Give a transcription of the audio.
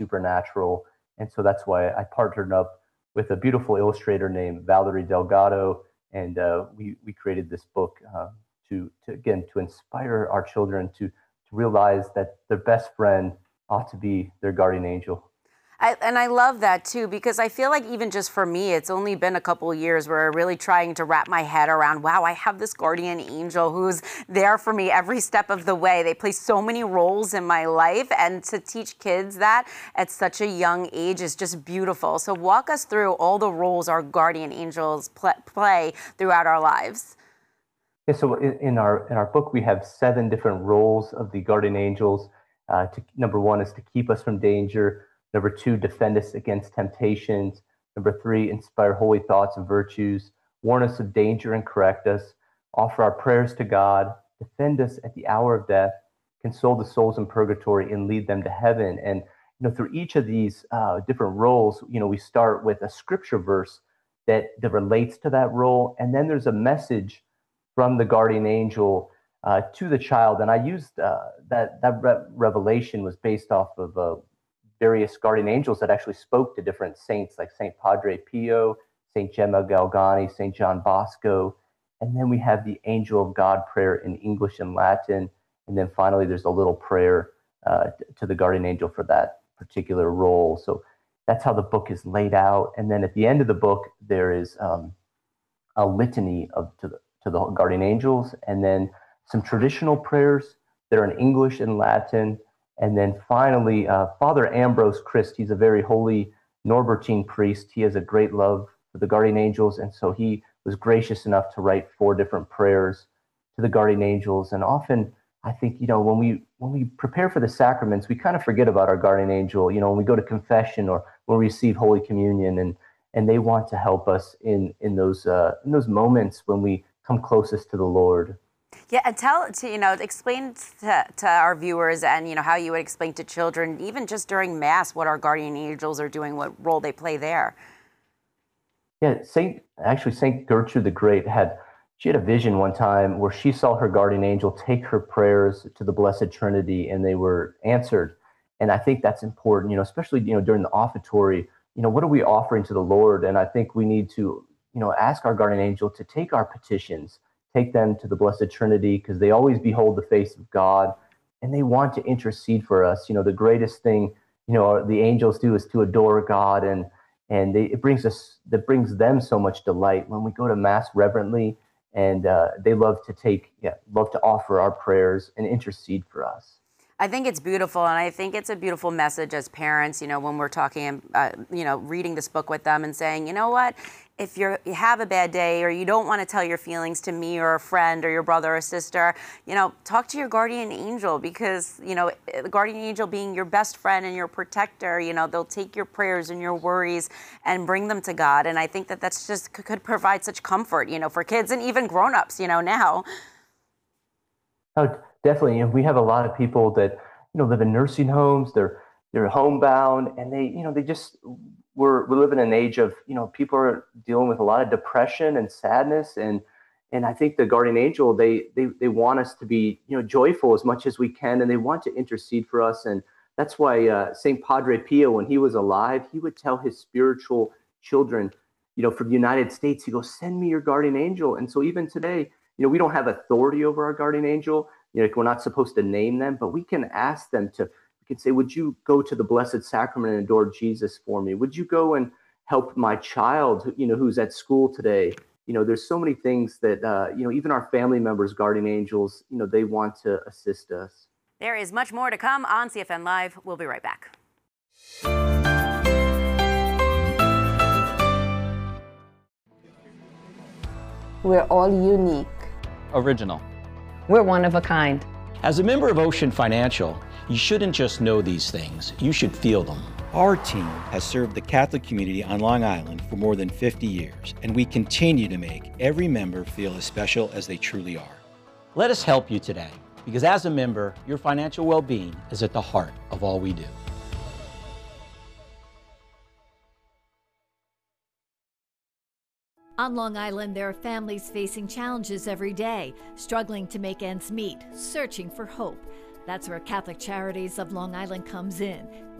supernatural. And so that's why I partnered up with a beautiful illustrator named Valerie Delgado, and we created this book to inspire our children to realize that their best friend ought to be their guardian angel. And I love that too, because I feel like even just for me, it's only been a couple of years where I'm really trying to wrap my head around, wow, I have this guardian angel who's there for me every step of the way. They play so many roles in my life, and to teach kids that at such a young age is just beautiful. So walk us through all the roles our guardian angels play throughout our lives. Yeah, so in our book, we have 7 different roles of the guardian angels. Number 1 is to keep us from danger. Number 2, defend us against temptations. Number 3, inspire holy thoughts and virtues, warn us of danger and correct us, offer our prayers to God, defend us at the hour of death, console the souls in purgatory, and lead them to heaven. And through each of these different roles, we start with a scripture verse that relates to that role, and then there's a message from the guardian angel to the child. And I used that revelation was based off of various guardian angels that actually spoke to different saints, like Saint Padre Pio, Saint Gemma Galgani, Saint John Bosco. And then we have the Angel of God prayer in English and Latin. And then finally, there's a little prayer to the guardian angel for that particular role. So that's how the book is laid out. And then at the end of the book, there is a litany to the guardian angels, and then some traditional prayers that are in English and Latin. And then finally, Father Ambrose Christ, he's a very holy Norbertine priest. He has a great love for the guardian angels, and so he was gracious enough to write 4 different prayers to the guardian angels. And often, I think, when we prepare for the sacraments, we kind of forget about our guardian angel. When we go to confession or when we receive Holy Communion, and they want to help us in those moments when we come closest to the Lord. Yeah, and explain to our viewers and, how you would explain to children, even just during Mass, what our guardian angels are doing, what role they play there. Yeah, Saint Gertrude the Great had a vision one time where she saw her guardian angel take her prayers to the Blessed Trinity, and they were answered. And I think that's important, especially, during the offertory, what are we offering to the Lord? And I think we need to, ask our guardian angel to take our petitions, take them to the Blessed Trinity, because they always behold the face of God, and they want to intercede for us. The greatest thing, the angels do is to adore God, and it brings them so much delight when we go to Mass reverently, and they love to offer our prayers and intercede for us. I think it's beautiful, and I think it's a beautiful message as parents, when we're talking, reading this book with them and saying, you know what, if you have a bad day or you don't want to tell your feelings to me or a friend or your brother or sister, talk to your guardian angel, because, the guardian angel being your best friend and your protector, they'll take your prayers and your worries and bring them to God. And I think that's just could provide such comfort, for kids and even grown-ups, now. Oh, definitely. We have a lot of people that, live in nursing homes. They're homebound, and we're living in an age of, people are dealing with a lot of depression and sadness. And I think the guardian angel, they want us to be, joyful as much as we can, and they want to intercede for us. And that's why St. Padre Pio, when he was alive, he would tell his spiritual children, from the United States, he goes, send me your guardian angel. And so even today, we don't have authority over our guardian angel. We're not supposed to name them, but we can ask them we can say, would you go to the Blessed Sacrament and adore Jesus for me? Would you go and help my child, who's at school today? There's so many things that, even our family members, guardian angels, they want to assist us. There is much more to come on CFN Live. We'll be right back. We're all unique. Original. We're one of a kind. As a member of Ocean Financial, you shouldn't just know these things, you should feel them. Our team has served the Catholic community on Long Island for more than 50 years, and we continue to make every member feel as special as they truly are. Let us help you today, because as a member, your financial well-being is at the heart of all we do. On Long Island, there are families facing challenges every day, struggling to make ends meet, searching for hope. That's where Catholic Charities of Long Island comes in.